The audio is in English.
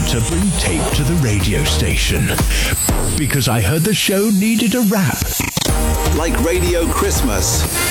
to bring tape to the radio station because I heard the show needed a rap. Like Radio Christmas.